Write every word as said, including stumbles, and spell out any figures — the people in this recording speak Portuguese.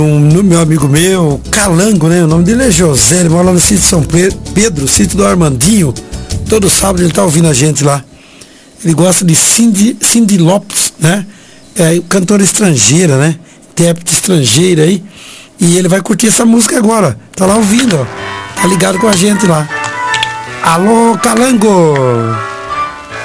Um meu amigo meu, Calango, né? O nome dele é José, ele mora lá no sítio São Pedro, sítio do Armandinho. Todo sábado ele tá ouvindo a gente lá. Ele gosta de Cyndi, Cyndi Lopes, né? É cantora estrangeira, né? Intérprete estrangeira aí. E ele vai curtir essa música agora. Tá lá ouvindo, ó. Tá ligado com a gente lá. Alô, Calango!